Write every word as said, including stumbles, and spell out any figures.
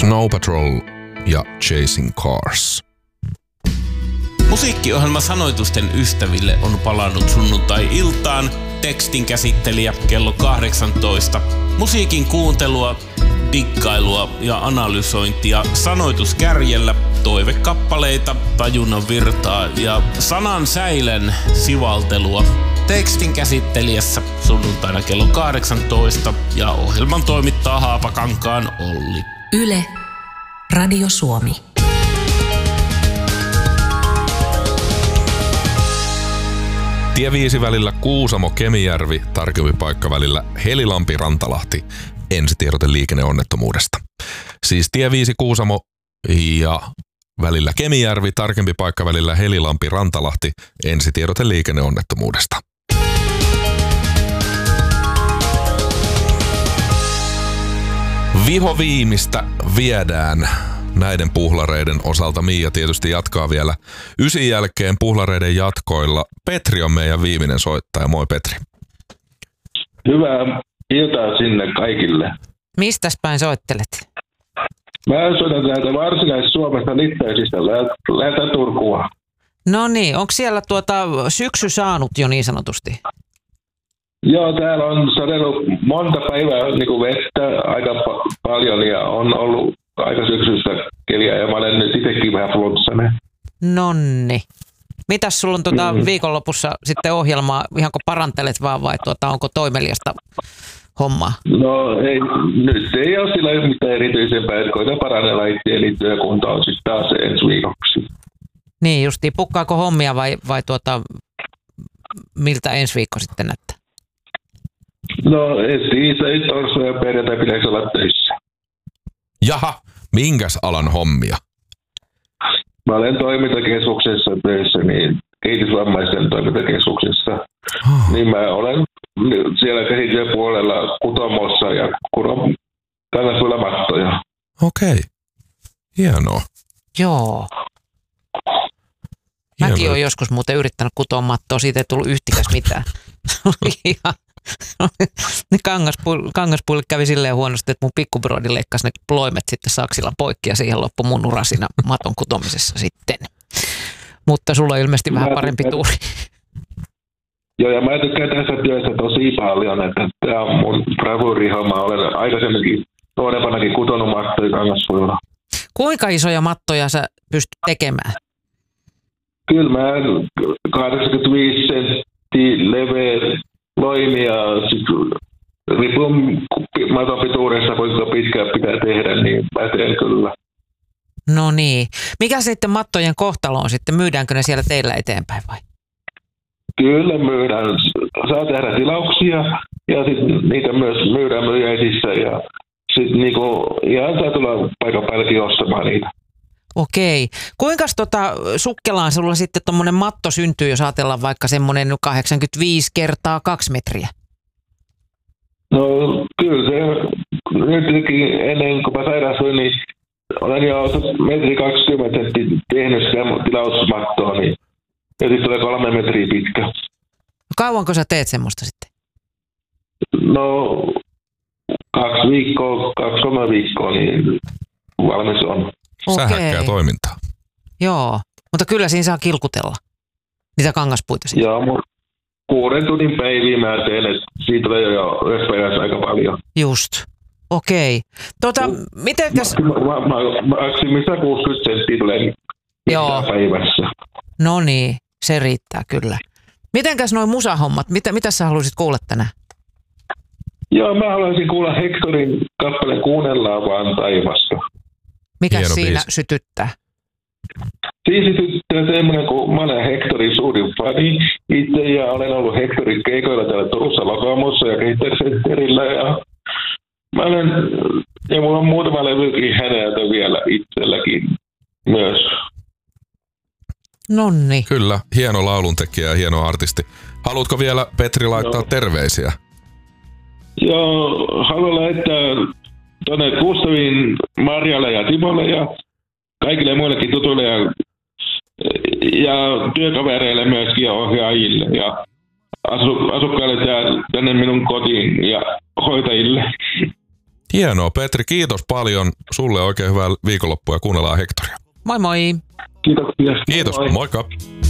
Snow Patrol ja Chasing Cars. Musiikkiohjelma Sanoitusten ystäville on palannut sunnuntai-iltaan. Tekstin käsittelijä kello kahdeksantoista. Musiikin kuuntelua, dikkailua ja analysointia sanoituskärjellä, toivekappaleita, tajunnan virtaa ja sanan säilen sivaltelua. Tekstin käsittelijässä sunnuntaina kello kahdeksantoista ja ohjelman toimittaa Haapakankaan Olli. Yle, Radio Suomi. Tie viisi välillä Kuusamo-Kemijärvi, tarkempi paikka välillä Helilampi-Rantalahti. Ensitiedote liikenneonnettomuudesta. Siis tie viisi Kuusamo ja välillä Kemijärvi, tarkempi paikka välillä Helilampi-Rantalahti. Ensitiedote liikenneonnettomuudesta. Vihoviimistä viedään näiden puhlareiden osalta. Miia tietysti jatkaa vielä ysin jälkeen puhlareiden jatkoilla. Petri on meidän viimeinen soittaja. Moi Petri. Hyvää iltaa sinne kaikille. Mistäs päin soittelet? Mä soitan täältä Varsinais-Suomesta Littäisistä, lähetään Turkua. No niin, onko siellä tuota syksy saanut jo niin sanotusti? Joo, täällä on sadellut monta päivää niin kuin vettä aika pa- paljon ja on ollut aika syksystä keliä ja mä olen nyt itsekin vähän flunssainen. Nonni. Mitäs sulla on tuota Mm. viikonlopussa sitten ohjelmaa, ihanko parantelet vaan vai tuota, onko toimeliasta hommaa? No ei, nyt ei ole sillä mitään erityisempää, että koitan parannella itse, eli työkunta on sitten taas ensi viikoksi. Niin justiin, pukkaako hommia vai, vai tuota, miltä ensi viikko sitten näyttää? No esti, torstai ja perjantai pitäisi olla töissä. Jaha, minkäs alan hommia? Mä olen toimintakeskuksessa töissä, niin kehitysvammaisten toimintakeskuksessa. Oh. Niin mä olen siellä käsityöpuolella kutomossa ja kudon kangaspuilla mattoja. Okei, okay. Hienoa. Joo. Hienoa. Mäkin olen joskus muuten yrittänyt kutoa mattoa, siitä ei tullut yhtikäs mitään. Ihan. Ne kangaspuille, kangaspuille kävi silleen huonosti, että mun pikkubrodi leikkasi ne ploimet sitten saksilla poikki ja siihen loppui mun ura siinä maton kutomisessa sitten. Mutta sulla on ilmeisesti mä vähän parempi tykkään, tuuri. Joo, ja mä tykkään tässä työssä tosi paljon, että tämä on mun bravurihomma. Olen aikaisemminkin nuorempanakin kutonut mattoja kangaspuilla. Kuinka isoja mattoja sä pystyt tekemään? Kyllä mä kahdeksankymmentäviisi senttiä leveä loimi ja sitten ripun maton pituudessa, kuinka pitkään pitää tehdä, niin mä teen kyllä. No niin. Mikä sitten mattojen kohtalo on sitten? Myydäänkö ne siellä teillä eteenpäin vai? Kyllä myydään. Saa tehdä tilauksia ja sitten niitä myös myydään myyjäisissä ja sitten niinku ihan saa tulla paikan päällekin ostamaan niitä. Okei. Kuinka tota sukkelaan sulla sitten tommonen matto syntyy, jos ajatellaan vaikka semmoinen kahdeksankymmentäviisi kertaa kaksi metriä? No kyllä se nytkin ennen kuin mä sairastuin, niin olen jo metri kaksikymmentä tehnyt sitä tilausmattoa, niin ja sitten tulee kolme metriä pitkä. Kauanko sä teet semmoista sitten? No kaksi viikkoa, kaksi kolme viikkoa, niin valmis on. Sähäkkää toimintaa. Joo, mutta kyllä siinä saa kilkutella niitä kangaspuita sitten. Joo, mutta kuuden tunnin päiviä mä teen, että siitä tulee jo yhdessä päivässä aika paljon. Just, okei. Tota, mitenkäs... Maksimissa kuusikymmentä senttiä tulee Joo. päivässä. No niin, se riittää kyllä. Mitenkäs noi musahommat, mitä, mitä sä haluaisit kuulla tänään? Joo, mä haluaisin kuulla Hectorin kappaleen Kuunnellaan vaan taivasta. Mikä Hieno siinä biisi. sytyttää? Siinä sytyttää semmoinen, kun mä olen Hectorin suurin fani itse ja olen ollut Hectorin keikoilla täällä Turussa Lokamossa ja Keittersenterillä ja mä olen, ja mulla on muutama levykin häneltä vielä itselläkin myös. Nonni. Kyllä, hieno lauluntekijä ja hieno artisti. Haluatko vielä, Petri, laittaa no. terveisiä? Joo, haluan laittaa tuonne Kustaviin, Marjalle ja Timolle ja kaikille muillekin tutuille ja, ja työkavereille myöskin ja ohjaajille ja asu, asukkaille täällä, tänne minun kotiin ja hoitajille. Hienoa, Petri. Kiitos paljon. Sulle oikein hyvää viikonloppua ja kuunnellaan Hektoria. Moi moi! Kiitoksia. Kiitos, Moi. moikka!